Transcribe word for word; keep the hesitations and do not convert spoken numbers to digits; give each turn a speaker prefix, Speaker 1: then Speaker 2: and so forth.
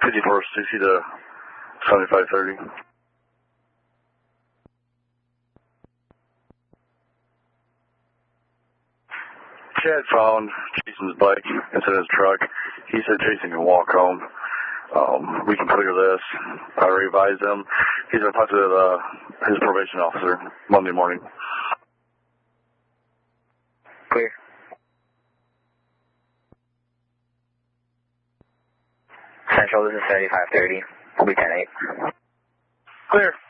Speaker 1: fifty-four sixty to seventy-five thirty. Chad found Jason's bike instead of his truck. He said Jason can walk home. Um, we can clear this. I revised him. He's going to talk to the, his probation officer Monday morning.
Speaker 2: Clear. Central, this is seventy-five thirty. We'll be ten eight.
Speaker 1: Clear.